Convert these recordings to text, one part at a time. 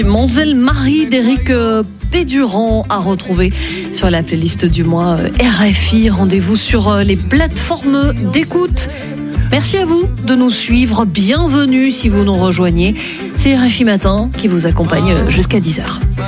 Monzel Marie d'Éric Pédurand à retrouver sur la playlist du mois RFI. Rendez-vous sur les plateformes d'écoute. Merci à vous de nous suivre. Bienvenue si vous nous rejoignez. C'est RFI Matin qui vous accompagne jusqu'à 10h.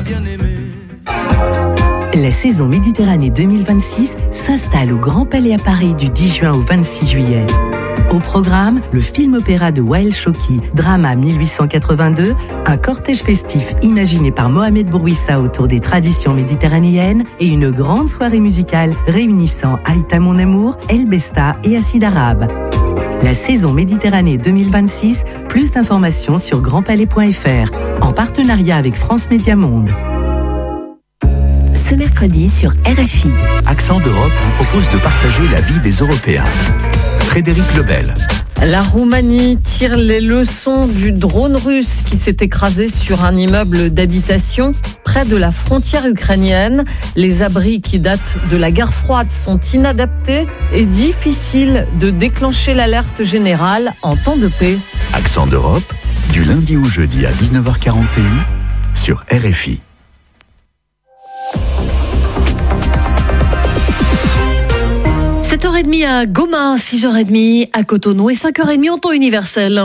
La saison Méditerranée 2026 s'installe au Grand Palais à Paris du 10 juin au 26 juillet. Au programme, le film-opéra de Wael Choki, Drama 1882, un cortège festif imaginé par Mohamed Bourouissa autour des traditions méditerranéennes et une grande soirée musicale réunissant Aïta Mon Amour, El Besta et Acide Arabe. La saison Méditerranée 2026, plus d'informations sur grandpalais.fr, en partenariat avec France Média Monde. Ce mercredi sur RFI. Accent d'Europe vous propose de partager la vie des Européens. Frédéric Lebel. La Roumanie tire les leçons du drone russe qui s'est écrasé sur un immeuble d'habitation près de la frontière ukrainienne. Les abris qui datent de la guerre froide sont inadaptés et difficile de déclencher l'alerte générale en temps de paix. Accent d'Europe, du lundi au jeudi à 19h41 sur RFI. 7h30 à Goma, 6h30 à Cotonou et 5h30 en temps universel.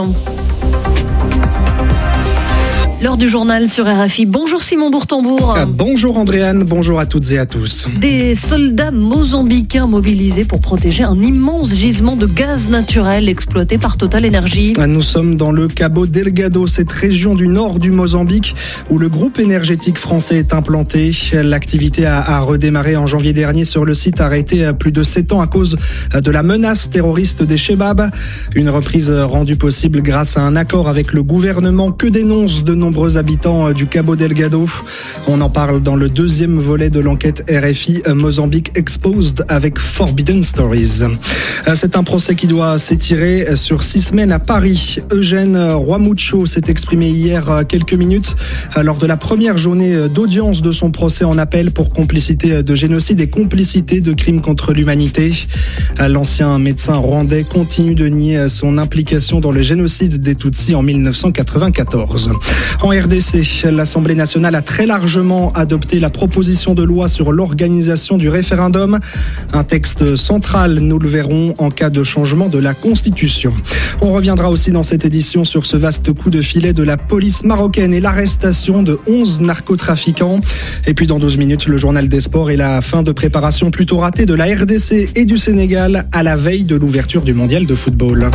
L'heure du journal sur RFI. Bonjour Simon Bourtambour. Bonjour Andréane, bonjour à toutes et à tous. Des soldats mozambicains mobilisés pour protéger un immense gisement de gaz naturel exploité par Total Energy. Nous sommes dans le Cabo Delgado, cette région du nord du Mozambique où le groupe énergétique français est implanté. L'activité a redémarré en janvier dernier sur le site arrêté plus de 7 ans à cause de la menace terroriste des Chebab. Une reprise rendue possible grâce à un accord avec le gouvernement que dénoncent de nombreux habitants du Cabo Delgado. On en parle dans le deuxième volet de l'enquête RFI Mozambique Exposed avec Forbidden Stories. C'est un procès qui doit s'étirer sur 6 semaines à Paris. Eugène Rwamucho s'est exprimé hier quelques minutes lors de la première journée d'audience de son procès en appel pour complicité de génocide et complicité de crimes contre l'humanité. L'ancien médecin rwandais continue de nier son implication dans le génocide des Tutsis en 1994. En RDC, l'Assemblée nationale a très largement adopté la proposition de loi sur l'organisation du référendum. Un texte central, nous le verrons, en cas de changement de la Constitution. On reviendra aussi dans cette édition sur ce vaste coup de filet de la police marocaine et l'arrestation de 11 narcotrafiquants. Et puis dans 12 minutes, le journal des sports et la fin de préparation plutôt ratée de la RDC et du Sénégal à la veille de l'ouverture du mondial de football.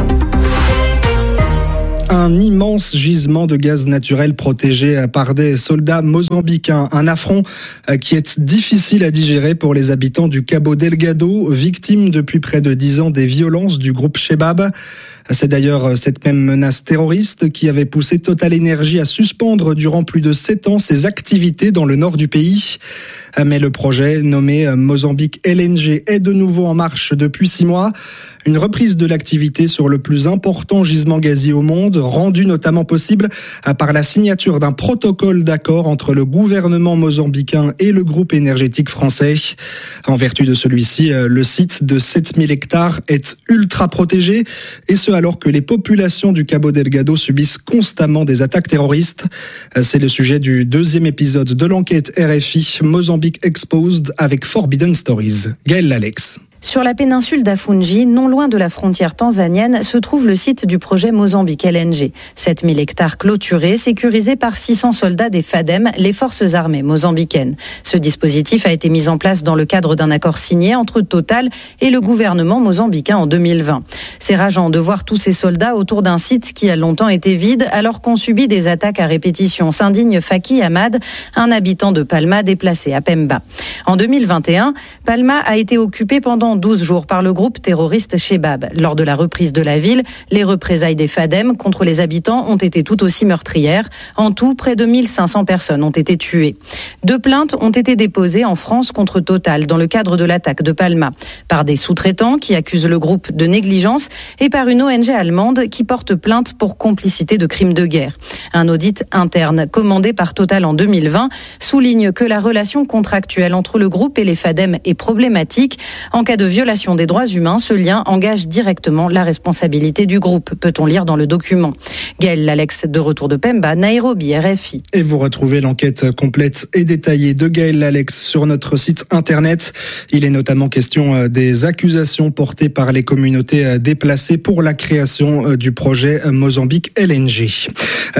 Un immense gisement de gaz naturel protégé par des soldats mozambicains. Un affront qui est difficile à digérer pour les habitants du Cabo Delgado, victimes depuis près de 10 ans des violences du groupe Chebab. C'est d'ailleurs cette même menace terroriste qui avait poussé Total Energy à suspendre durant plus de 7 ans ses activités dans le nord du pays. Mais le projet nommé Mozambique LNG est de nouveau en marche depuis 6 mois. Une reprise de l'activité sur le plus important gisement gazier au monde, rendue notamment possible par la signature d'un protocole d'accord entre le gouvernement mozambicain et le groupe énergétique français. En vertu de celui-ci, le site de 7000 hectares est ultra protégé, et ce alors que les populations du Cabo Delgado subissent constamment des attaques terroristes. C'est le sujet du deuxième épisode de l'enquête RFI Mozambique Exposed avec Forbidden Stories. Gaël Lalex. Sur la péninsule d'Afungi, non loin de la frontière tanzanienne, se trouve le site du projet Mozambique LNG. 7000 hectares clôturés, sécurisés par 600 soldats des FADEM, les forces armées mozambicaines. Ce dispositif a été mis en place dans le cadre d'un accord signé entre Total et le gouvernement mozambicain en 2020. C'est rageant de voir tous ces soldats autour d'un site qui a longtemps été vide alors qu'on subit des attaques à répétition, s'indigne Faki Ahmad, un habitant de Palma déplacé à Pemba. En 2021, Palma a été occupée pendant 12 jours par le groupe terroriste Chebab. Lors de la reprise de la ville, les représailles des FADEM contre les habitants ont été tout aussi meurtrières. En tout, près de 1500 personnes ont été tuées. 2 plaintes ont été déposées en France contre Total dans le cadre de l'attaque de Palma, par des sous-traitants qui accusent le groupe de négligence et par une ONG allemande qui porte plainte pour complicité de crimes de guerre. Un audit interne commandé par Total en 2020 souligne que la relation contractuelle entre le groupe et les FADEM est problématique. En cas de de violation des droits humains. Ce lien engage directement la responsabilité du groupe, peut-on lire dans le document. Gaël Lalex, de retour de Pemba, Nairobi, RFI. Et vous retrouvez l'enquête complète et détaillée de Gaël Lalex sur notre site internet. Il est notamment question des accusations portées par les communautés déplacées pour la création du projet Mozambique LNG. À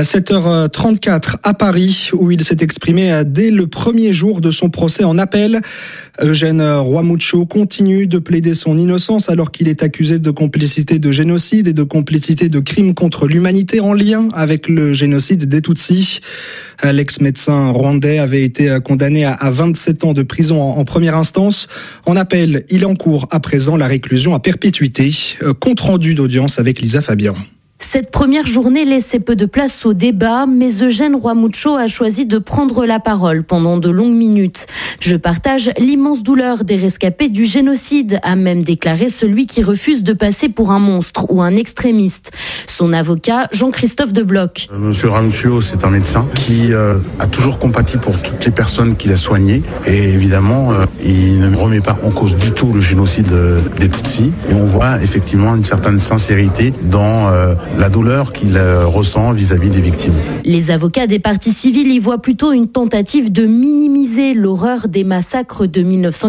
7h34 à Paris, où il s'est exprimé dès le premier jour de son procès en appel. Eugène Rwamucho continue de plaider son innocence alors qu'il est accusé de complicité de génocide et de complicité de crimes contre l'humanité en lien avec le génocide des Tutsis. L'ex-médecin rwandais avait été condamné à 27 ans de prison en première instance. En appel, il encourt à présent la réclusion à perpétuité. Compte rendu d'audience avec Lisa Fabian. Cette première journée laissait peu de place au débat, mais Eugène Rwamucho a choisi de prendre la parole pendant de longues minutes. Je partage l'immense douleur des rescapés du génocide, a même déclaré celui qui refuse de passer pour un monstre ou un extrémiste. Son avocat, Jean-Christophe Debloc. Monsieur Rwamucho, c'est un médecin qui a toujours compati pour toutes les personnes qu'il a soignées. Et évidemment, il ne remet pas en cause du tout le génocide des Tutsis. Et on voit effectivement une certaine sincérité dans la douleur qu'il ressent vis-à-vis des victimes. Les avocats des parties civiles y voient plutôt une tentative de minimiser l'horreur des massacres de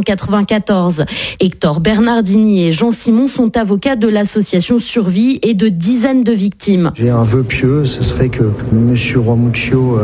1994. Hector Bernardini et Jean Simon sont avocats de l'association Survie et de dizaines de victimes. J'ai un vœu pieux, ce serait que M. Rwamucho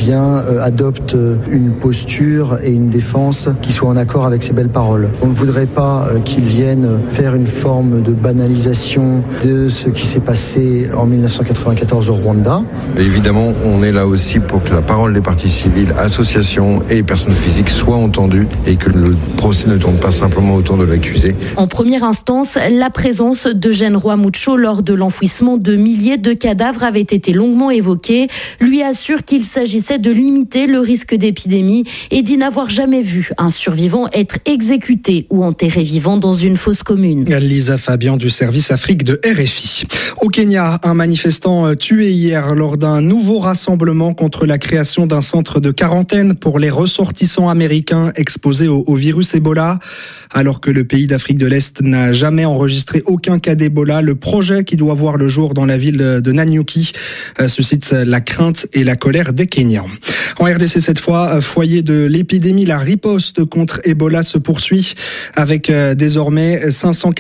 adopte une posture et une défense qui soit en accord avec ses belles paroles. On ne voudrait pas qu'il vienne faire une forme de banalisation de ce qui s'est passé en 1994 au Rwanda. Évidemment, on est là aussi pour que la parole des parties civiles, associations et personnes physiques soit entendue et que le procès ne tourne pas simplement autour de l'accusé. En première instance, la présence d'Eugène Rwamucho lors de l'enfouissement de milliers de cadavres avait été longuement évoquée. Lui assure qu'il s'agissait de limiter le risque d'épidémie et d'y n'avoir jamais vu un survivant être exécuté ou enterré vivant dans une fosse commune. Lisa Fabian du service Afrique de RFI. Au Kenya, un manifestant tué hier lors d'un nouveau rassemblement contre la création d'un centre de quarantaine pour les ressortissants américains exposés au virus Ebola. Alors que le pays d'Afrique de l'Est n'a jamais enregistré aucun cas d'Ebola, le projet qui doit voir le jour dans la ville de Nanyuki suscite la crainte et la colère des Kenyans. En RDC cette fois, foyer de l'épidémie, la riposte contre Ebola se poursuit avec désormais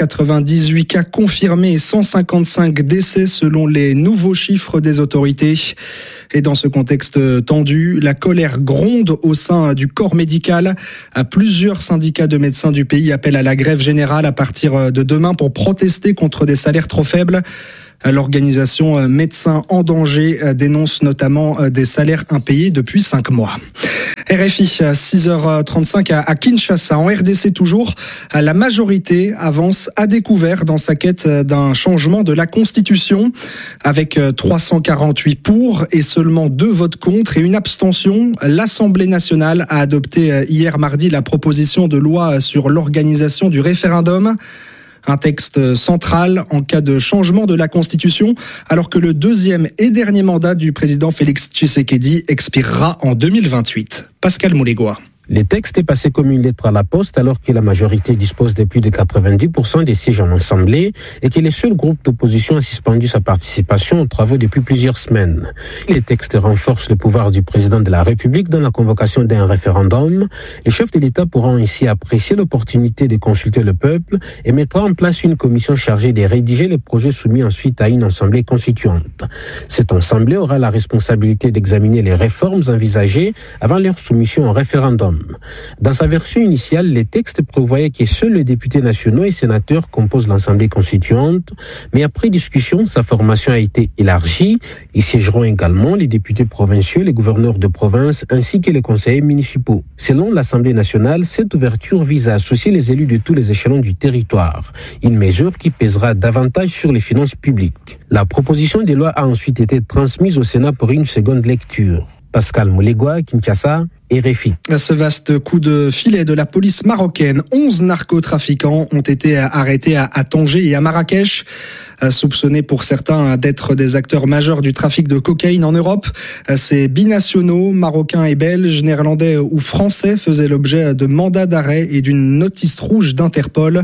598 cas confirmés et 155 décès selon les nouveaux chiffres des autorités. Et dans ce contexte tendu, la colère gronde au sein du corps médical. Plusieurs syndicats de médecins du pays appellent à la grève générale à partir de demain pour protester contre des salaires trop faibles. L'organisation Médecins en danger dénonce notamment des salaires impayés depuis 5 mois. RFI, 6h35 à Kinshasa, en RDC toujours, la majorité avance à découvert dans sa quête d'un changement de la Constitution. Avec 348 pour et seulement 2 votes contre et une abstention, l'Assemblée nationale a adopté hier mardi la proposition de loi sur l'organisation du référendum. Un texte central en cas de changement de la Constitution, alors que le deuxième et dernier mandat du président Félix Tshisekedi expirera en 2028. Pascal Moulégois. Le texte est passé comme une lettre à la poste alors que la majorité dispose de plus de 90% des sièges en Assemblée et que le seul groupe d'opposition a suspendu sa participation aux travaux depuis plusieurs semaines. Le texte renforce le pouvoir du président de la République dans la convocation d'un référendum. Les chefs de l'État pourront ainsi apprécier l'opportunité de consulter le peuple et mettra en place une commission chargée de rédiger les projets soumis ensuite à une assemblée constituante. Cette assemblée aura la responsabilité d'examiner les réformes envisagées avant leur soumission au référendum. Dans sa version initiale, les textes prévoyaient que seuls les députés nationaux et sénateurs composent l'Assemblée constituante, mais après discussion, sa formation a été élargie. Y siégeront également les députés provinciaux, les gouverneurs de province ainsi que les conseillers municipaux. Selon l'Assemblée nationale, cette ouverture vise à associer les élus de tous les échelons du territoire, une mesure qui pèsera davantage sur les finances publiques. La proposition de loi a ensuite été transmise au Sénat pour une seconde lecture. Pascal Moulégois, Kinshasa, RFI. Ce vaste coup de filet de la police marocaine, 11 narcotrafiquants ont été arrêtés à Tanger et à Marrakech. Soupçonnés pour certains d'être des acteurs majeurs du trafic de cocaïne en Europe. Ces binationaux, marocains et belges, néerlandais ou français, faisaient l'objet de mandats d'arrêt et d'une notice rouge d'Interpol.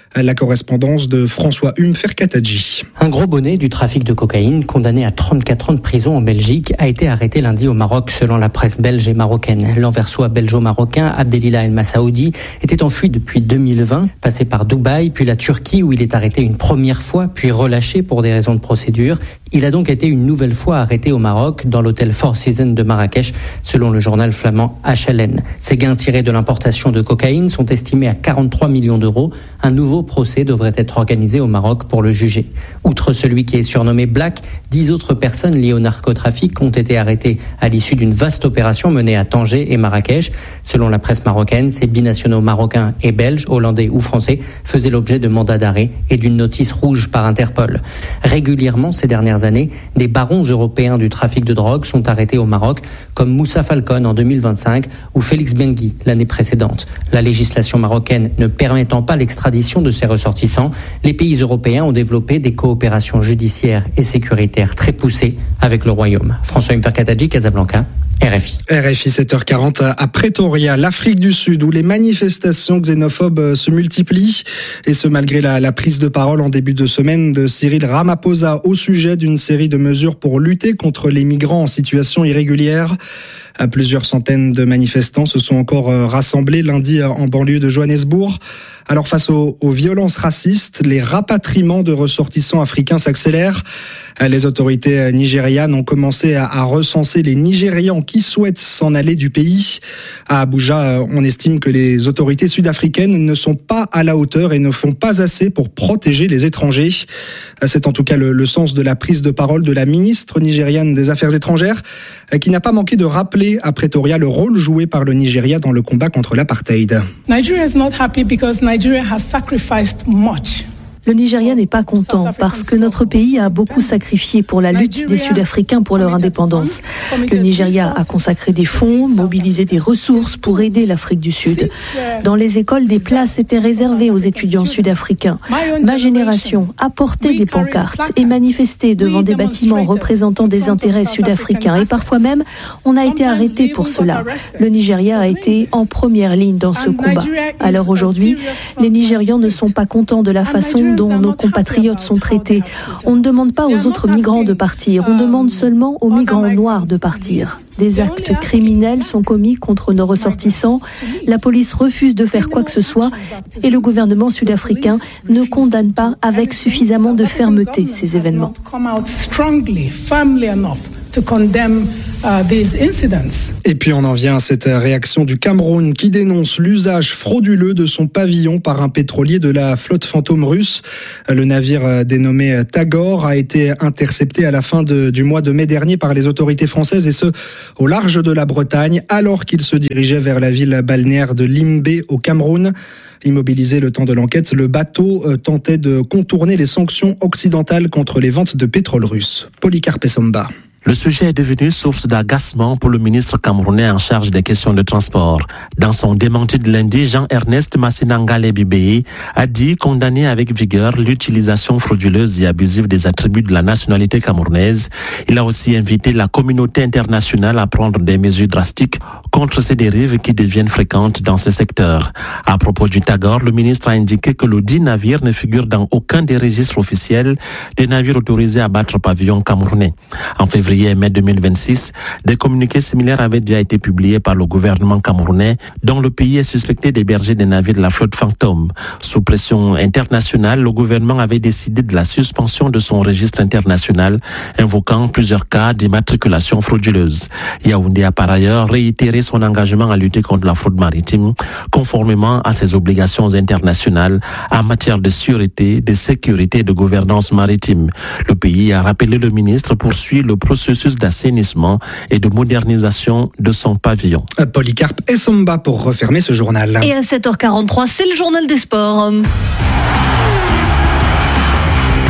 La correspondance de François Hume Ferkatadji. Un gros bonnet du trafic de cocaïne, condamné à 34 ans de prison en Belgique, a été arrêté lundi au Maroc selon la presse belge et marocaine. L'anversois belgeo-marocain Abdelila El Massaoudi était en fuite depuis 2020, passé par Dubaï puis la Turquie où il est arrêté une première fois puis relâché pour des raisons de procédure. Il a donc été une nouvelle fois arrêté au Maroc dans l'hôtel Four Seasons de Marrakech selon le journal flamand HLN. Ces gains tirés de l'importation de cocaïne sont estimés à 43 millions d'euros. Un nouveau procès devrait être organisé au Maroc pour le juger. Outre celui qui est surnommé Black, 10 autres personnes liées au narcotrafic ont été arrêtées à l'issue d'une vaste opération menée à Tanger et Marrakech. Selon la presse marocaine, ces binationaux marocains et belges, hollandais ou français faisaient l'objet de mandats d'arrêt et d'une notice rouge par Interpol. Régulièrement ces dernières années, des barons européens du trafic de drogue sont arrêtés au Maroc, comme Moussa Falcon en 2025 ou Félix Bengui l'année précédente. La législation marocaine ne permettant pas l'extradition de ces ressortissants, les pays européens ont développé des coopérations judiciaires et sécuritaires très poussées avec le Royaume. François Mferkatadji, Casablanca. RFI. RFI 7h40 à Pretoria, l'Afrique du Sud, où les manifestations xénophobes se multiplient, et ce malgré la prise de parole en début de semaine de Cyril Ramaphosa au sujet d'une série de mesures pour lutter contre les migrants en situation irrégulière. Plusieurs centaines de manifestants se sont encore rassemblés lundi en banlieue de Johannesburg. Alors face aux violences racistes, les rapatriements de ressortissants africains s'accélèrent. Les autorités nigérianes ont commencé à recenser les Nigérians qui souhaitent s'en aller du pays. À Abuja, on estime que les autorités sud-africaines ne sont pas à la hauteur et ne font pas assez pour protéger les étrangers. C'est en tout cas le sens de la prise de parole de la ministre nigériane des Affaires étrangères, qui n'a pas manqué de rappeler à Pretoria le rôle joué par le Nigeria dans le combat contre l'apartheid. Nigeria is not happy because Nigeria has sacrificed much. Le Nigeria n'est pas content parce que notre pays a beaucoup sacrifié pour la lutte des Sud-Africains pour leur indépendance. Le Nigeria a consacré des fonds, mobilisé des ressources pour aider l'Afrique du Sud. Dans les écoles, des places étaient réservées aux étudiants sud-africains. Ma génération a porté des pancartes et manifesté devant des bâtiments représentant des intérêts sud-africains. Et parfois même, on a été arrêté pour cela. Le Nigeria a été en première ligne dans ce combat. Alors aujourd'hui, les Nigérians ne sont pas contents de la façon dont nos compatriotes sont traités. On ne demande pas aux autres migrants de partir, on demande seulement aux migrants noirs de partir. Des actes criminels sont commis contre nos ressortissants. La police refuse de faire quoi que ce soit et le gouvernement sud-africain ne condamne pas avec suffisamment de fermeté ces événements. Et puis on en vient à cette réaction du Cameroun qui dénonce l'usage frauduleux de son pavillon par un pétrolier de la flotte fantôme russe. Le navire dénommé Tagore a été intercepté à la fin du mois de mai dernier par les autorités françaises et ce, au large de la Bretagne, alors qu'il se dirigeait vers la ville balnéaire de Limbe au Cameroun. Immobilisé le temps de l'enquête, le bateau tentait de contourner les sanctions occidentales contre les ventes de pétrole russe. Polycarpe Essomba. Le sujet est devenu source d'agacement pour le ministre camerounais en charge des questions de transport. Dans son démenti de lundi, Jean-Ernest Massinangale Bibéi a dit condamner avec vigueur l'utilisation frauduleuse et abusive des attributs de la nationalité camerounaise. Il a aussi invité la communauté internationale à prendre des mesures drastiques contre ces dérives qui deviennent fréquentes dans ce secteur. À propos du Tagore, le ministre a indiqué que le dit navire ne figure dans aucun des registres officiels des navires autorisés à battre pavillon camerounais. En février et mai 2026, des communiqués similaires avaient déjà été publiés par le gouvernement camerounais, dont le pays est suspecté d'héberger des navires de la flotte fantôme. Sous pression internationale, le gouvernement avait décidé de la suspension de son registre international, invoquant plusieurs cas d'immatriculation frauduleuse. Yaoundé a par ailleurs réitéré son engagement à lutter contre la fraude maritime, conformément à ses obligations internationales en matière de sûreté, de sécurité et de gouvernance maritime. Le pays a rappelé le ministre poursuit le processus d'assainissement et de modernisation de son pavillon. Polycarpe Essomba pour refermer ce journal. Et à 7h43, c'est le journal des sports.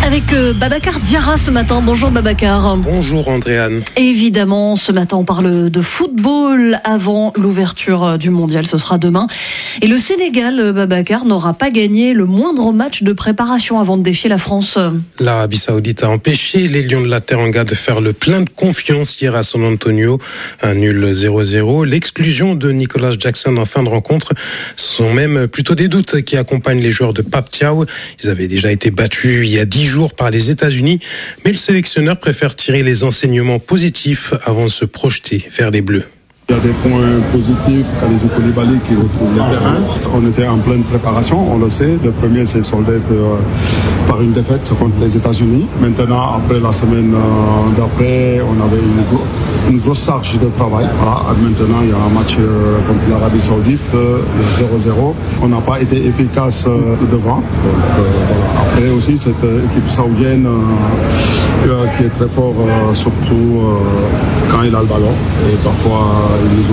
Avec Babacar Diarra ce matin. Bonjour Babacar. Bonjour Andréane. Évidemment, ce matin on parle de football avant l'ouverture du mondial, ce sera demain. Et le Sénégal, Babacar, n'aura pas gagné le moindre match de préparation avant de défier la France. L'Arabie Saoudite a empêché les Lions de la Teranga de faire le plein de confiance hier à San Antonio. Un nul 0-0. L'exclusion de Nicolas Jackson en fin de rencontre sont même plutôt des doutes qui accompagnent les joueurs de Pape Thiaw. Ils avaient déjà été battus il y a 10 jours par les États-Unis, mais le sélectionneur préfère tirer les enseignements positifs avant de se projeter vers les Bleus. Il y a des points positifs, Kalidou Koulibaly qui retrouve le terrain. On était en pleine préparation, on le sait. Le premier s'est soldé par une défaite contre les États-Unis. Maintenant, après la semaine d'après, on avait une grosse charge de travail. Voilà. Maintenant, il y a un match contre l'Arabie Saoudite, 0-0. On n'a pas été efficace devant. Donc, voilà. Après aussi, cette équipe saoudienne qui est très forte, surtout quand il a le ballon. Et parfois,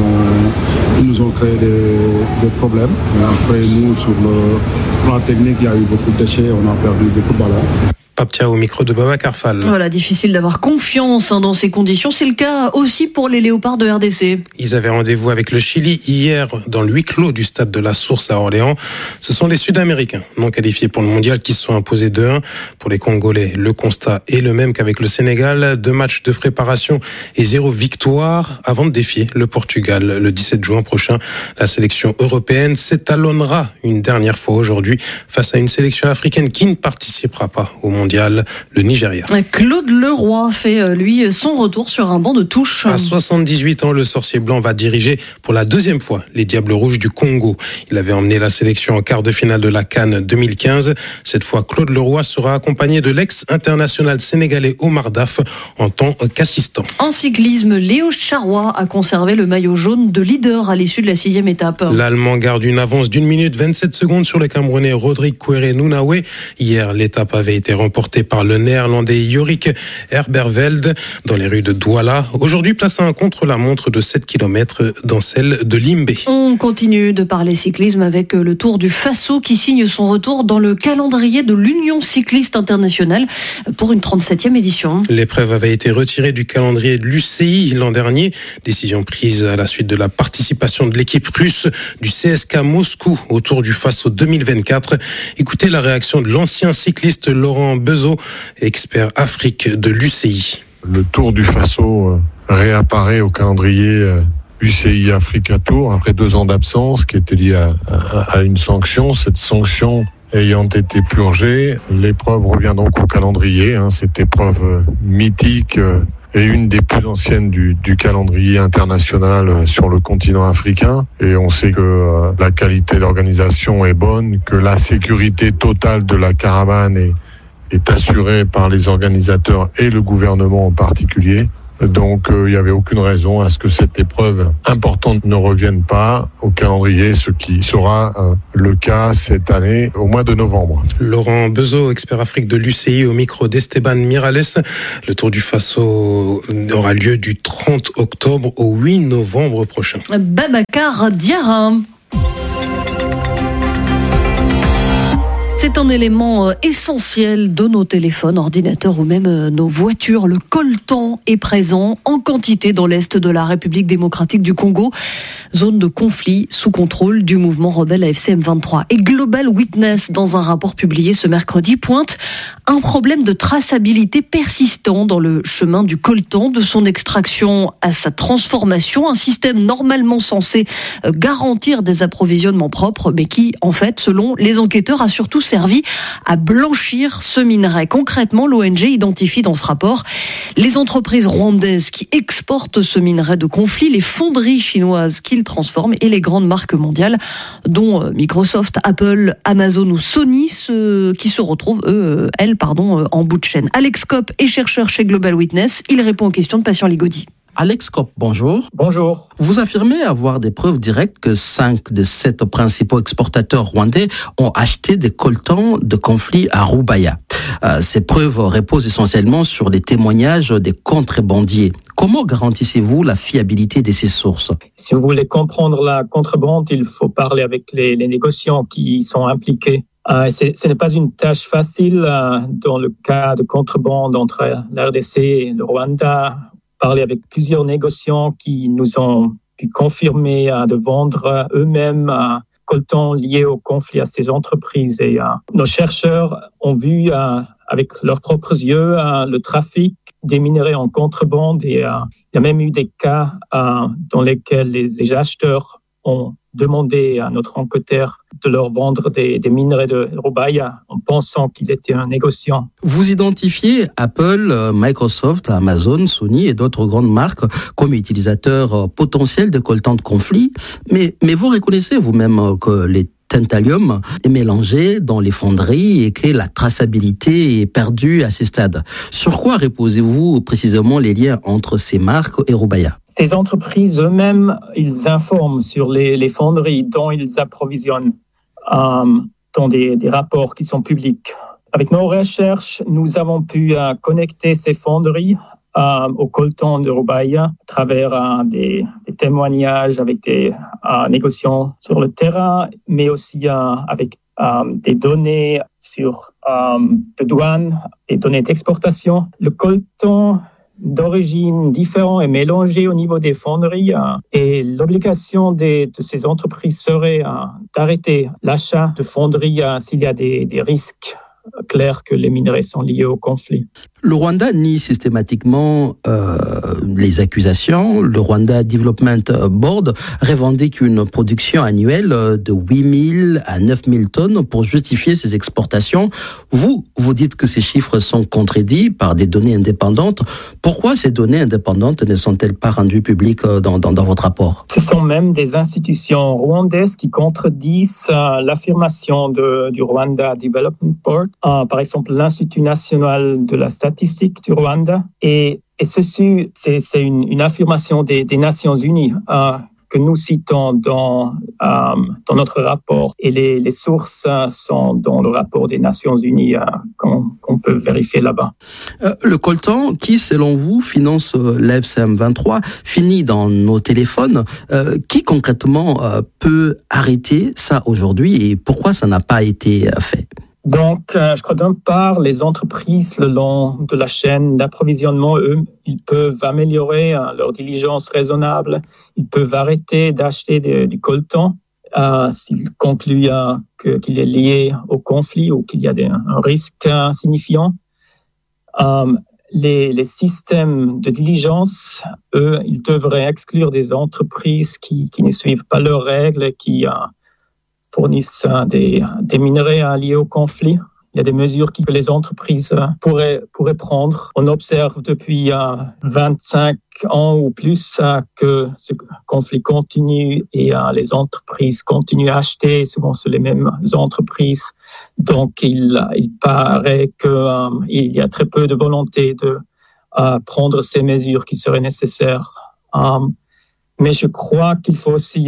ils nous ont créé des problèmes. Mais après, nous, sur le plan technique, il y a eu beaucoup de déchets, on a perdu beaucoup de ballons. Pape Thiaw au micro de Babacar Fall. Voilà, difficile d'avoir confiance dans ces conditions. C'est le cas aussi pour les Léopards de RDC. Ils avaient rendez-vous avec le Chili hier dans le huis clos du stade de la Source à Orléans. Ce sont les Sud-Américains non qualifiés pour le mondial qui se sont imposés 2-1. Pour les Congolais, le constat est le même qu'avec le Sénégal. 2 matchs de préparation et 0 victoire avant de défier le Portugal. Le 17 juin prochain, la sélection européenne s'étalonnera une dernière fois aujourd'hui face à une sélection africaine qui ne participera pas au mondial, le Nigeria. Claude Leroy fait, lui, son retour sur un banc de touche. À 78 ans, le sorcier blanc va diriger pour la 2e fois les Diables Rouges du Congo. Il avait emmené la sélection en quart de finale de la CAN 2015. Cette fois, Claude Leroy sera accompagné de l'ex-international sénégalais Omar Daf en tant qu'assistant. En cyclisme, Léo Charrois a conservé le maillot jaune de leader à l'issue de la 6e étape. L'Allemand garde une avance d'1 minute 27 secondes sur le Camerounais Rodrigue Kouéré-Nounaoué. Hier, l'étape avait été remporté par le néerlandais Jorik Herberveld dans les rues de Douala. Aujourd'hui, place à un contre-la-montre de 7 km dans celle de Limbé. On continue de parler cyclisme avec le Tour du Faso qui signe son retour dans le calendrier de l'Union cycliste internationale pour une 37e édition. L'épreuve avait été retirée du calendrier de l'UCI l'an dernier. Décision prise à la suite de la participation de l'équipe russe du CSKA Moscou au Tour du Faso 2024. Écoutez la réaction de l'ancien cycliste Laurent Bezo, expert Afrique de l'UCI. Le Tour du Faso réapparaît au calendrier UCI Africa Tour après 2 ans d'absence qui était liée à une sanction. Cette sanction ayant été purgée, l'épreuve revient donc au calendrier. Cette épreuve mythique est une des plus anciennes du calendrier international sur le continent africain. Et on sait que la qualité d'organisation est bonne, que la sécurité totale de la caravane est assurée par les organisateurs et le gouvernement en particulier. Donc il n'y avait aucune raison à ce que cette épreuve importante ne revienne pas au calendrier, ce qui sera le cas cette année au mois de novembre. Laurent Bezo, expert Afrique de l'UCI au micro d'Esteban Mirales. Le Tour du Faso aura lieu du 30 octobre au 8 novembre prochain. Babacar Diarra. C'est un élément essentiel de nos téléphones, ordinateurs ou même nos voitures. Le coltan est présent en quantité dans l'est de la République démocratique du Congo, zone de conflit sous contrôle du mouvement rebelle AFC M23. Et Global Witness, dans un rapport publié ce mercredi, pointe un problème de traçabilité persistant dans le chemin du coltan, de son extraction à sa transformation, un système normalement censé garantir des approvisionnements propres, mais qui, en fait, selon les enquêteurs, a surtout servi à blanchir ce minerai. Concrètement, l'ONG identifie dans ce rapport les entreprises rwandaises qui exportent ce minerai de conflit, les fonderies chinoises qui le transforment et les grandes marques mondiales dont Microsoft, Apple, Amazon ou Sony qui se retrouvent, en bout de chaîne. Alex Kopp est chercheur chez Global Witness. Il répond aux questions de Patient Ligodi. Alex Kopp, bonjour. Bonjour. Vous affirmez avoir des preuves directes que 5 des 7 principaux exportateurs rwandais ont acheté des coltans de conflit à Rubaya. Ces preuves reposent essentiellement sur des témoignages des contrebandiers. Comment garantissez-vous la fiabilité de ces sources ? Si vous voulez comprendre la contrebande, il faut parler avec les négociants qui sont impliqués Ce n'est pas une tâche facile dans le cas de contrebande entre la RDC et le Rwanda. Parler avec plusieurs négociants qui nous ont pu confirmer de vendre eux-mêmes coltan lié au conflit à ces entreprises. Et nos chercheurs ont vu avec leurs propres yeux le trafic des minerais en contrebande. Et il y a même eu des cas dans lesquels les acheteurs ont demandé à notre enquêteur de leur vendre des minerais de Rubaya en pensant qu'il était un négociant. Vous identifiez Apple, Microsoft, Amazon, Sony et d'autres grandes marques comme utilisateurs potentiels de coltan de conflit. Mais vous reconnaissez vous-même que les tantalium est mélangé dans les fonderies et que la traçabilité est perdue à ces stades. Sur quoi reposez-vous précisément les liens entre ces marques et Rubaya ? Ces entreprises eux-mêmes, ils informent sur les fonderies dont ils approvisionnent dans des rapports qui sont publics. Avec nos recherches, nous avons pu connecter ces fonderies au coltan de Rubaya à travers des témoignages avec des négociants sur le terrain, mais aussi avec des données sur de douane, des données d'exportation. Le coltan d'origine différente est mélangé au niveau des fonderies et l'obligation de ces entreprises serait d'arrêter l'achat de fonderies s'il y a des risques clairs que les minerais sont liés au conflit. Le Rwanda nie systématiquement les accusations. Le Rwanda Development Board revendique une production annuelle de 8 000 à 9 000 tonnes pour justifier ces exportations. Vous dites que ces chiffres sont contredits par des données indépendantes. Pourquoi ces données indépendantes ne sont-elles pas rendues publiques dans votre rapport ? Ce sont même des institutions rwandaises qui contredisent l'affirmation du Rwanda Development Board. Par exemple, l'Institut national de la statistique du Rwanda. Et ceci, c'est une affirmation des Nations unies que nous citons dans notre rapport. Et les sources sont dans le rapport des Nations unies qu'on peut vérifier là-bas. Le coltan, qui selon vous finance l'FCM23, finit dans nos téléphones. Qui concrètement peut arrêter ça aujourd'hui et pourquoi ça n'a pas été fait ? Donc, je crois d'une part, les entreprises le long de la chaîne d'approvisionnement, eux, ils peuvent améliorer leur diligence raisonnable. Ils peuvent arrêter d'acheter du coltan s'ils concluent qu'il est lié au conflit ou qu'il y a un risque signifiant. Les systèmes de diligence, eux, ils devraient exclure des entreprises qui ne suivent pas leurs règles, qui fournissent des minerais liés au conflit. Il y a des mesures que les entreprises pourraient prendre. On observe depuis 25 ans ou plus que ce conflit continue et les entreprises continuent à acheter. Souvent, c'est les mêmes entreprises. Donc, il paraît qu'il y a très peu de volonté de prendre ces mesures qui seraient nécessaires. Mais je crois qu'il faut aussi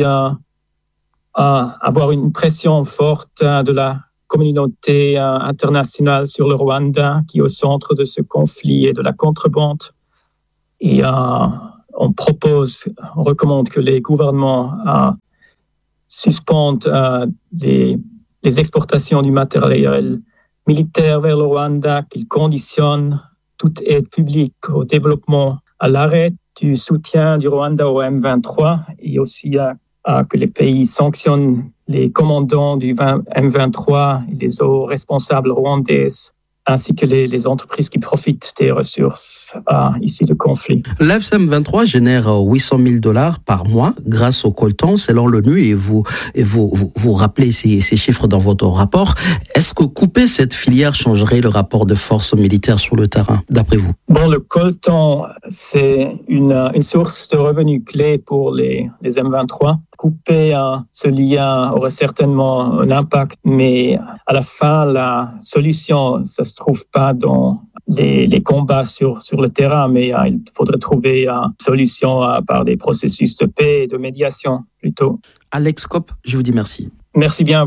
avoir une pression forte de la communauté internationale sur le Rwanda qui est au centre de ce conflit et de la contrebande. Et on recommande que les gouvernements suspendent les exportations du matériel militaire vers le Rwanda, qu'ils conditionnent toute aide publique au développement à l'arrêt du soutien du Rwanda au M23 et aussi que les pays sanctionnent les commandants du M23 et les hauts responsables rwandaises, ainsi que les entreprises qui profitent des ressources issues du conflit. L'FCM23 génère $800,000 par mois grâce au coltan, selon l'ONU, et vous rappelez ces chiffres dans votre rapport. Est-ce que couper cette filière changerait le rapport de force militaire sur le terrain, d'après vous ? Bon, le coltan, c'est une source de revenus clé pour les M23. Couper ce lien aurait certainement un impact, mais à la fin, la solution, ça se trouve pas dans les combats sur le terrain, mais il faudrait trouver une solution par des processus de paix et de médiation plutôt. Alex Kopp, je vous dis merci. Merci bien à vous.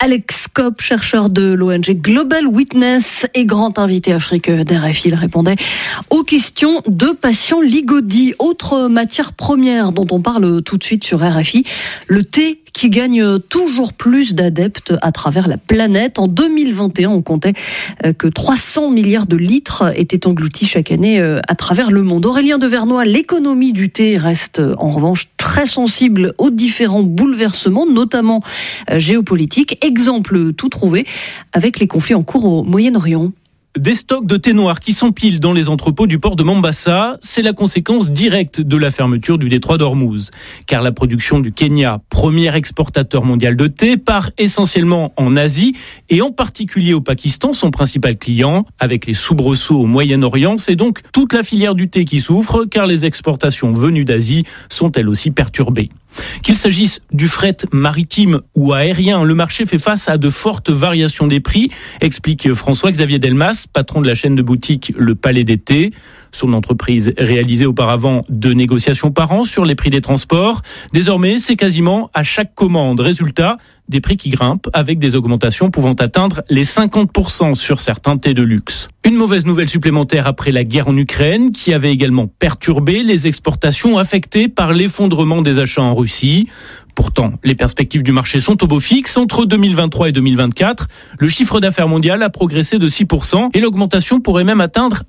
Alex Kopp, chercheur de l'ONG Global Witness et grand invité Afrique d'RFI. Il répondait aux questions de Patient Ligodi. Autre matière première dont on parle tout de suite sur RFI, le thé qui gagne toujours plus d'adeptes à travers la planète. En 2021, on comptait que 300 milliards de litres étaient engloutis chaque année à travers le monde. Aurélien Devernois, l'économie du thé reste en revanche très sensible aux différents bouleversements, notamment géopolitiques. Exemple tout trouvé avec les conflits en cours au Moyen-Orient. Des stocks de thé noir qui s'empilent dans les entrepôts du port de Mombasa, c'est la conséquence directe de la fermeture du détroit d'Ormuz. Car la production du Kenya, premier exportateur mondial de thé, part essentiellement en Asie et en particulier au Pakistan, son principal client. Avec les soubresauts au Moyen-Orient, c'est donc toute la filière du thé qui souffre car les exportations venues d'Asie sont elles aussi perturbées. Qu'il s'agisse du fret maritime ou aérien, le marché fait face à de fortes variations des prix, explique François-Xavier Delmas, patron de la chaîne de boutique Le Palais des Thés. Son entreprise réalisait auparavant 2 négociations par an sur les prix des transports. Désormais, c'est quasiment à chaque commande. Résultat, des prix qui grimpent avec des augmentations pouvant atteindre les 50% sur certains thés de luxe. Une mauvaise nouvelle supplémentaire après la guerre en Ukraine qui avait également perturbé les exportations affectées par l'effondrement des achats en Russie. Pourtant, les perspectives du marché sont au beau fixe. Entre 2023 et 2024, le chiffre d'affaires mondial a progressé de 6% et l'augmentation pourrait même atteindre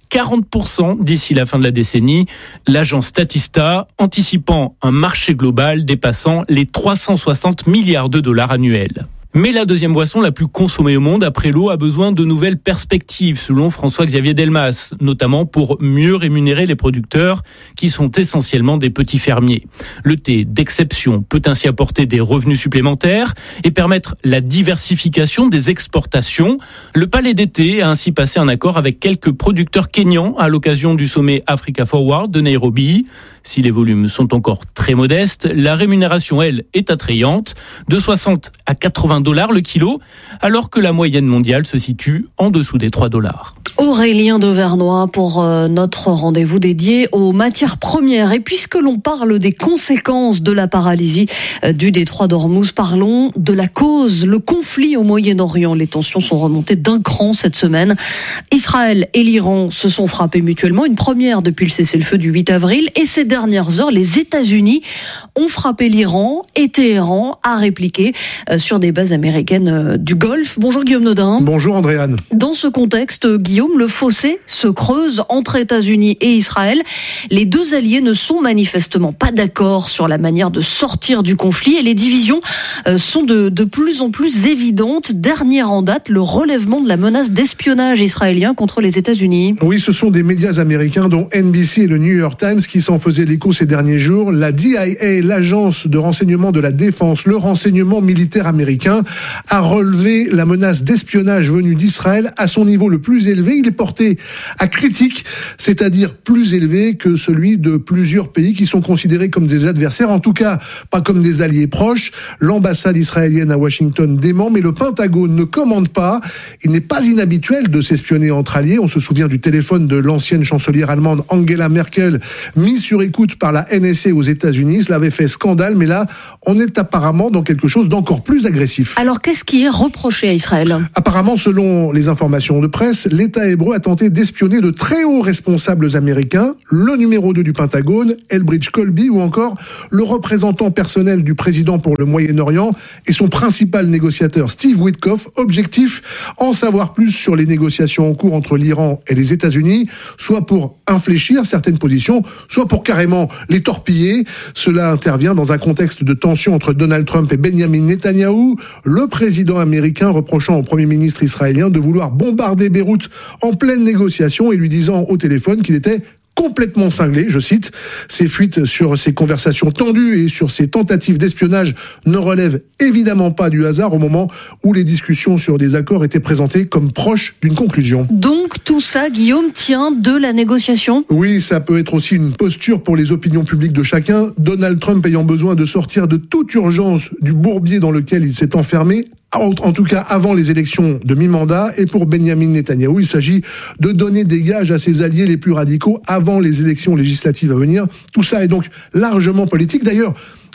40% d'ici la fin de la décennie. L'agence Statista anticipant un marché global dépassant les 360 milliards de dollars annuels. Mais la deuxième boisson la plus consommée au monde après l'eau a besoin de nouvelles perspectives, selon François-Xavier Delmas, notamment pour mieux rémunérer les producteurs qui sont essentiellement des petits fermiers. Le thé d'exception peut ainsi apporter des revenus supplémentaires et permettre la diversification des exportations. Le Palais des Thés a ainsi passé un accord avec quelques producteurs kényans à l'occasion du sommet Africa Forward de Nairobi. Si les volumes sont encore très modestes, la rémunération, elle, est attrayante, de 60 à 80 $ le kilo, alors que la moyenne mondiale se situe en dessous des 3 $. Aurélien Devernois pour notre rendez-vous dédié aux matières premières. Et puisque l'on parle des conséquences de la paralysie du détroit d'Ormuz, parlons de la cause, le conflit au Moyen-Orient. Les tensions sont remontées d'un cran cette semaine. Israël et l'Iran se sont frappés mutuellement, une première depuis le cessez-le-feu du 8 avril. Et ces dernières heures, les États-Unis ont frappé l'Iran et Téhéran a répliqué sur des bases américaines du Golfe. Bonjour Guillaume Nodin. Bonjour Andréane. Dans ce contexte, Guillaume, le fossé se creuse entre États-Unis et Israël. Les deux alliés ne sont manifestement pas d'accord sur la manière de sortir du conflit et les divisions sont de plus en plus évidentes. Dernière en date, le relèvement de la menace d'espionnage israélien contre les États-Unis. Oui, ce sont des médias américains dont NBC et le New York Times qui s'en faisaient l'écho ces derniers jours. La DIA, l'agence de renseignement de la défense, le renseignement militaire américain, a relevé la menace d'espionnage venue d'Israël à son niveau le plus élevé. Il est porté à critique, c'est-à-dire plus élevé que celui de plusieurs pays qui sont considérés comme des adversaires, en tout cas pas comme des alliés proches. L'ambassade israélienne à Washington dément, mais le Pentagone ne commande pas. Il n'est pas inhabituel de s'espionner entre alliés. On se souvient du téléphone de l'ancienne chancelière allemande Angela Merkel, mis sur écoute par la NSA aux États-Unis. Cela avait fait scandale, mais là, on est apparemment dans quelque chose d'encore plus agressif. Alors, qu'est-ce qui est reproché à Israël ? Apparemment, selon les informations de presse, l'État hébreu a tenté d'espionner de très hauts responsables américains, le numéro 2 du Pentagone, Elbridge Colby, ou encore le représentant personnel du président pour le Moyen-Orient et son principal négociateur, Steve Witkoff. Objectif, en savoir plus sur les négociations en cours entre l'Iran et les États-Unis, soit pour infléchir certaines positions, soit pour carrément les torpiller. Cela intervient dans un contexte de tension entre Donald Trump et Benjamin Netanyahou, le président américain reprochant au Premier ministre israélien de vouloir bombarder Beyrouth en pleine négociation et lui disant au téléphone qu'il était complètement cinglé, je cite. Ces fuites sur ces conversations tendues et sur ces tentatives d'espionnage ne relèvent évidemment pas du hasard au moment où les discussions sur des accords étaient présentées comme proches d'une conclusion. Donc tout ça, Guillaume, tient de la négociation ? Oui, ça peut être aussi une posture pour les opinions publiques de chacun. Donald Trump ayant besoin de sortir de toute urgence du bourbier dans lequel il s'est enfermé, en tout cas avant les élections de mi-mandat, et pour Benjamin Netanyahou, il s'agit de donner des gages à ses alliés les plus radicaux avant les élections législatives à venir. Tout ça est donc largement politique. D'ailleurs,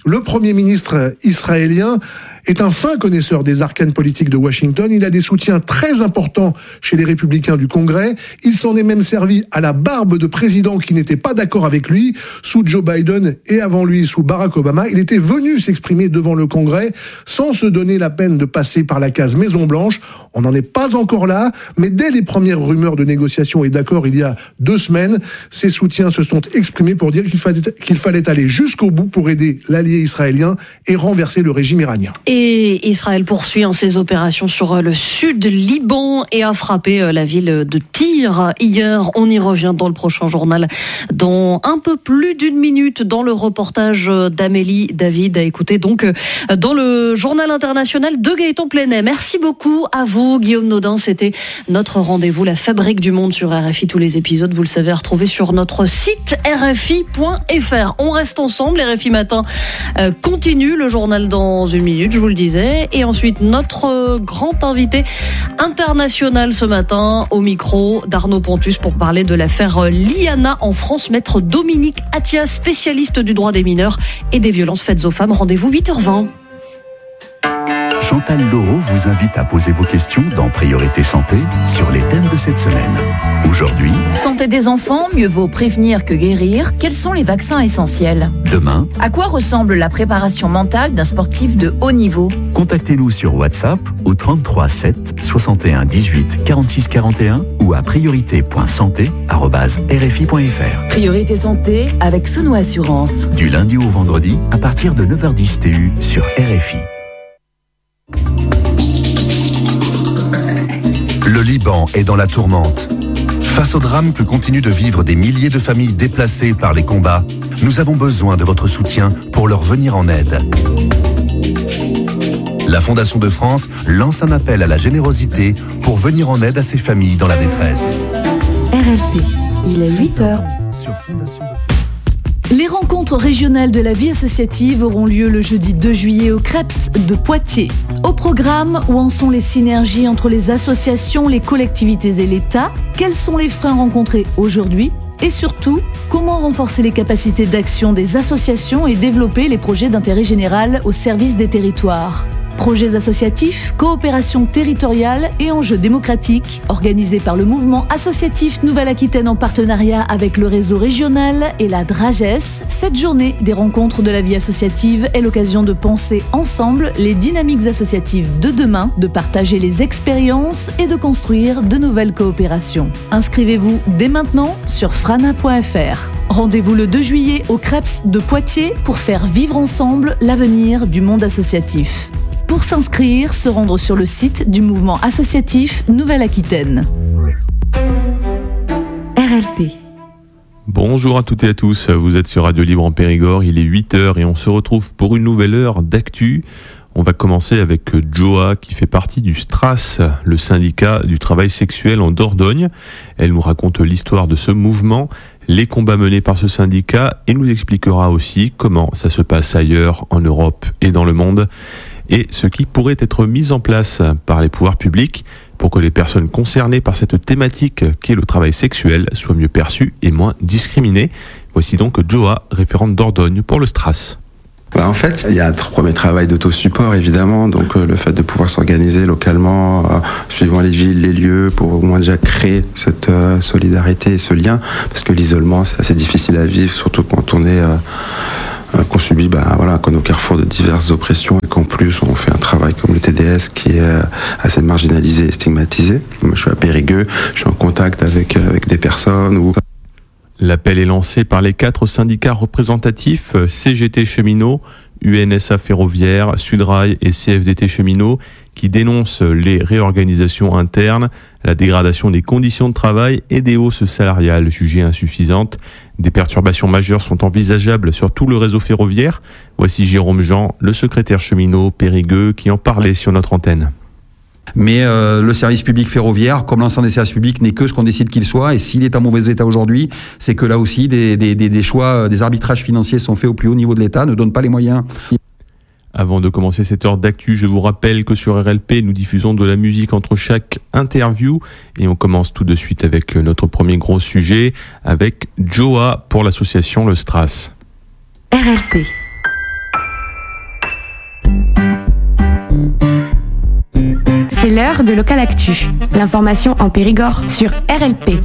Le Premier ministre israélien est un fin connaisseur des arcanes politiques de Washington. Il a des soutiens très importants chez les républicains du Congrès. Il s'en est même servi à la barbe de présidents qui n'étaient pas d'accord avec lui, sous Joe Biden et avant lui sous Barack Obama. Il était venu s'exprimer devant le Congrès sans se donner la peine de passer par la case Maison-Blanche. On n'en est pas encore là, mais dès les premières rumeurs de négociations et d'accords il y a 2 semaines, ses soutiens se sont exprimés pour dire qu'il fallait aller jusqu'au bout pour aider l'allié israélien et renverser le régime iranien. Et Israël poursuit ses opérations sur le sud Liban et a frappé la ville de Tyr hier. On y revient dans le prochain journal dans un peu plus d'1 minute dans le reportage d'Amélie David à écouter donc dans le journal international de Gaëtan Plenet. Merci beaucoup à vous Guillaume Nodin, c'était notre rendez-vous La Fabrique du Monde sur RFI. Tous les épisodes, vous le savez, à retrouver sur notre site rfi.fr. On reste ensemble, RFI Matin continue le journal dans 1 minute, je vous le disais, et ensuite notre grand invité international ce matin au micro d'Arnaud Pontus pour parler de l'affaire Liana en France. Maître Dominique Attias, spécialiste du droit des mineurs et des violences faites aux femmes. Rendez-vous 8h20. Chantal Laureau vous invite à poser vos questions dans Priorité Santé sur les thèmes de cette semaine. Aujourd'hui, santé des enfants, mieux vaut prévenir que guérir. Quels sont les vaccins essentiels ? Demain, à quoi ressemble la préparation mentale d'un sportif de haut niveau ? Contactez-nous sur WhatsApp au 33 7 61 18 46 41 ou à priorité.santé@rfi.fr. Priorité Santé avec Sono Assurance. Du lundi au vendredi à partir de 9h10 TU sur RFI. Le Liban est dans la tourmente. Face au drame que continuent de vivre des milliers de familles déplacées par les combats, nous avons besoin de votre soutien pour leur venir en aide. La Fondation de France lance un appel à la générosité pour venir en aide à ces familles dans la détresse. RFI, il est 8h. Les rencontres régionales de la vie associative auront lieu le jeudi 2 juillet au CREPS de Poitiers. Au programme, où en sont les synergies entre les associations, les collectivités et l'État ? Quels sont les freins rencontrés aujourd'hui ? Et surtout, comment renforcer les capacités d'action des associations et développer les projets d'intérêt général au service des territoires ? Projets associatifs, coopération territoriale et enjeux démocratiques, organisés par le mouvement associatif Nouvelle-Aquitaine en partenariat avec le réseau régional et la DRAGES. Cette journée des rencontres de la vie associative est l'occasion de penser ensemble les dynamiques associatives de demain, de partager les expériences et de construire de nouvelles coopérations. Inscrivez-vous dès maintenant sur frana.fr. Rendez-vous le 2 juillet au CREPS de Poitiers pour faire vivre ensemble l'avenir du monde associatif. Pour s'inscrire, se rendre sur le site du mouvement associatif Nouvelle-Aquitaine. RLP. Bonjour à toutes et à tous, vous êtes sur Radio Libre en Périgord, il est 8h et on se retrouve pour une nouvelle heure d'actu. On va commencer avec Joa qui fait partie du STRAS, le syndicat du travail sexuel en Dordogne. Elle nous raconte l'histoire de ce mouvement, les combats menés par ce syndicat et nous expliquera aussi comment ça se passe ailleurs en Europe et dans le monde et ce qui pourrait être mis en place par les pouvoirs publics pour que les personnes concernées par cette thématique qui est le travail sexuel soient mieux perçues et moins discriminées. Voici donc Joa, référente Dordogne pour le STRAS. En fait, il y a un premier travail d'autosupport évidemment, donc le fait de pouvoir s'organiser localement, suivant les villes, les lieux, pour au moins déjà créer cette solidarité et ce lien, parce que l'isolement c'est assez difficile à vivre, surtout quand on est qu'on subit qu'on est au carrefour de diverses oppressions et qu'en plus on fait un travail comme le TDS qui est assez marginalisé et stigmatisé. Moi, je suis à Périgueux, je suis en contact avec des personnes. L'appel est lancé par les 4 syndicats représentatifs CGT Cheminots, UNSA Ferroviaire, Sudrail et CFDT Cheminots qui dénoncent les réorganisations internes, la dégradation des conditions de travail et des hausses salariales jugées insuffisantes. Des perturbations majeures sont envisageables sur tout le réseau ferroviaire. Voici Jérôme Jean, le secrétaire cheminot Périgueux, qui en parlait sur notre antenne. Mais le service public ferroviaire, comme l'ensemble des services publics, n'est que ce qu'on décide qu'il soit. Et s'il est en mauvais état aujourd'hui, c'est que là aussi, des choix, des arbitrages financiers sont faits au plus haut niveau de l'État, ne donnent pas les moyens. Avant de commencer cette heure d'actu, je vous rappelle que sur RLP, nous diffusons de la musique entre chaque interview. Et on commence tout de suite avec notre premier gros sujet, avec Joa pour l'association Le STRAS. RLP. C'est l'heure de Local Actu. L'information en Périgord sur RLP.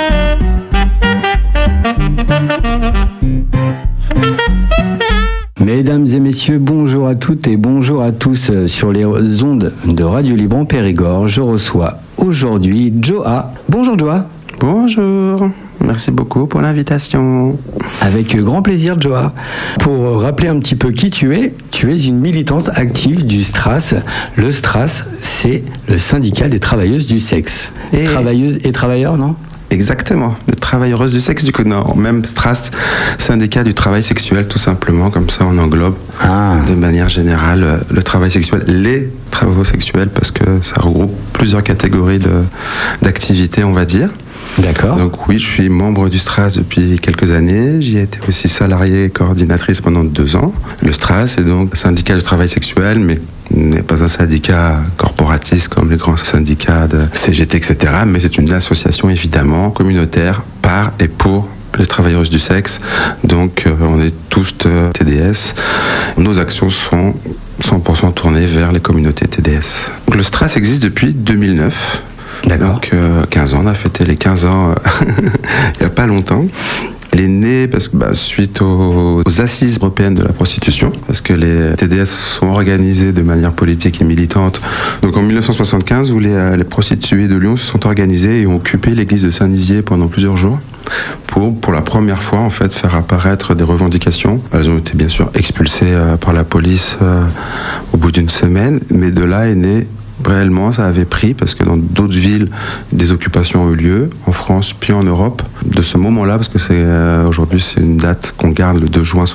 Mesdames et messieurs, bonjour à toutes et bonjour à tous sur les ondes de Radio Libre en Périgord. Je reçois aujourd'hui Joa. Bonjour Joa. Bonjour, merci beaucoup pour l'invitation. Avec grand plaisir Joa. Pour rappeler un petit peu qui tu es une militante active du STRAS. Le STRAS, c'est le syndicat des travailleuses du sexe. Travailleuses et travailleurs, non ? Exactement, de travailleuses du sexe, du coup, non, même STRAS, syndicat du travail sexuel, tout simplement, comme ça on englobe de manière générale le travail sexuel, les travaux sexuels, parce que ça regroupe plusieurs catégories d'activités, on va dire. D'accord. Donc oui, je suis membre du STRAS depuis quelques années. J'y ai été aussi salariée coordinatrice pendant 2 ans. Le STRAS est donc syndicat du travail sexuel, mais n'est pas un syndicat corporatiste comme les grands syndicats de CGT, etc. Mais c'est une association évidemment communautaire par et pour les travailleuses du sexe. Donc on est tous TDS. Nos actions sont 100% tournées vers les communautés TDS. Donc, le STRAS existe depuis 2009. D'accord. Donc 15 ans, on a fêté les 15 ans il n'y a pas longtemps. Elle est née parce que, suite aux assises européennes de la prostitution, parce que les TDS sont organisés de manière politique et militante. Donc en 1975, où les prostituées de Lyon se sont organisées et ont occupé l'église de Saint-Nizier pendant plusieurs jours pour la première fois en fait faire apparaître des revendications. Elles ont été bien sûr expulsées par la police au bout d'une semaine, mais de là est né. Réellement, ça avait pris parce que dans d'autres villes, des occupations ont eu lieu, en France puis en Europe. De ce moment-là, parce que aujourd'hui c'est une date qu'on garde, le 2 juin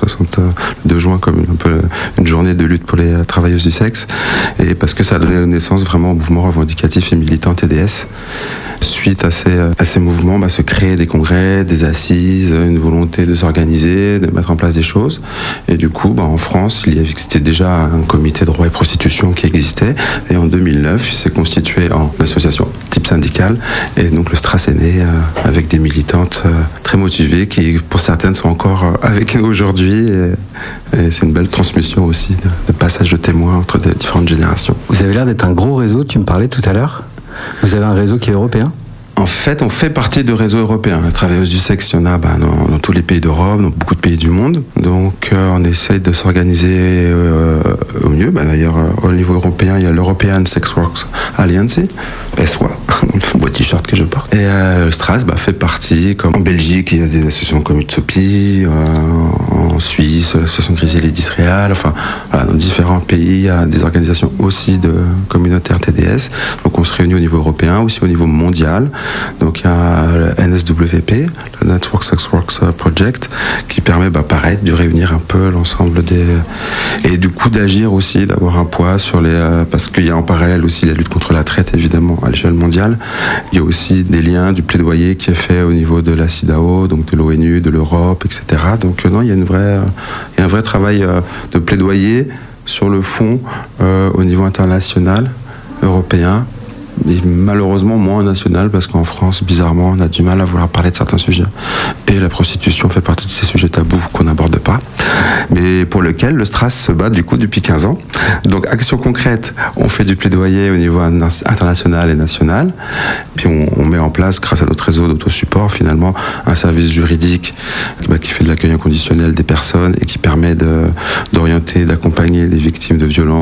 comme un peu une journée de lutte pour les travailleuses du sexe, et parce que ça a donné naissance vraiment au mouvement revendicatif et militant TDS. Suite à ces mouvements, se créent des congrès, des assises, une volonté de s'organiser, de mettre en place des choses. Et du coup, en France, il existait déjà un comité droit et prostitution qui existait. Et en 2009, il s'est constitué en association type syndicale. Et donc le STRAS est né avec des militantes très motivées qui, pour certaines, sont encore avec nous aujourd'hui. Et c'est une belle transmission aussi de passage de témoins entre les différentes générations. Vous avez l'air d'être un gros réseau, tu me parlais tout à l'heure. Vous avez un réseau qui est européen ? En fait, on fait partie du réseau européen. Les travailleuses du sexe, il y en a dans tous les pays d'Europe, dans beaucoup de pays du monde. Donc, on essaye de s'organiser au mieux. D'ailleurs, au niveau européen, il y a l'European Sex Workers Alliance, SWA, le beau t-shirt que je porte. Et le STRAS fait partie, comme en Belgique, il y a des associations comme Utsopi, en Suisse, l'association Griselli d'Israël, enfin, voilà, dans différents pays, il y a des organisations aussi de communautaires TDS. Donc, on se réunit au niveau européen, aussi au niveau mondial. Donc il y a le NSWP, le Network Sex Works Project, qui permet pareil de réunir un peu l'ensemble et du coup d'agir aussi, d'avoir un poids sur parce qu'il y a en parallèle aussi la lutte contre la traite évidemment à l'échelle mondiale. Il y a aussi des liens, du plaidoyer qui est fait au niveau de la CEDAW, donc de l'ONU, de l'Europe, etc. Donc non, il y a un vrai travail de plaidoyer sur le fond au niveau international, européen. Et malheureusement moins national, parce qu'en France, bizarrement, on a du mal à vouloir parler de certains sujets. Et la prostitution fait partie de ces sujets tabous qu'on n'aborde pas, mais pour lequel le STRAS se bat du coup depuis 15 ans. Donc action concrète, on fait du plaidoyer au niveau international et national, puis on met en place, grâce à notre réseau d'autosupport, finalement, un service juridique qui fait de l'accueil inconditionnel des personnes et qui permet d'orienter, d'accompagner les victimes de violences